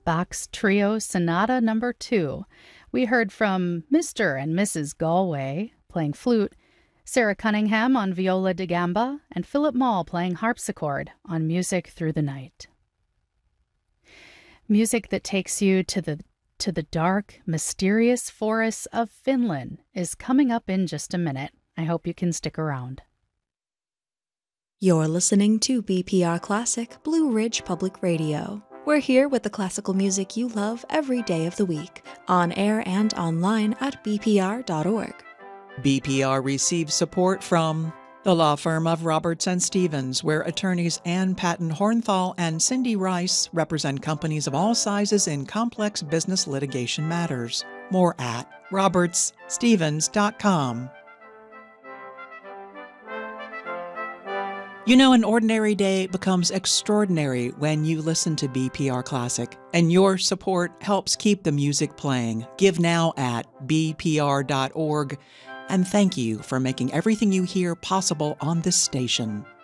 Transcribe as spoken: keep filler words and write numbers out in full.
Bach's Trio Sonata Number two. We heard from Mister and Missus Galway playing flute, Sarah Cunningham on viola da gamba, and Philip Mall playing harpsichord on Music Through the Night. Music that takes you to the to the dark, mysterious forests of Finland is coming up in just a minute. I hope you can stick around. You're listening to B P R Classic Blue Ridge Public Radio. We're here with the classical music you love every day of the week, on air and online at b p r dot org. B P R receives support from the law firm of Roberts and Stevens, where attorneys Ann Patton Hornthal and Cindy Rice represent companies of all sizes in complex business litigation matters. More at roberts stevens dot com. You know, an ordinary day becomes extraordinary when you listen to B P R Classic, and your support helps keep the music playing. Give now at b p r dot org, and thank you for making everything you hear possible on this station.